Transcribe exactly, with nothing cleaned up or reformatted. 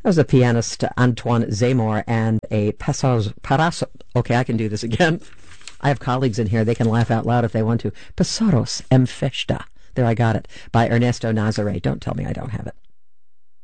That was the pianist Antoine Zemmour and a Pasos, Paraso. Okay, I can do this again. I have colleagues in here. They can laugh out loud if they want to. Pasaros em Festa. There, I got it. By Ernesto Nazare. Don't tell me I don't have it.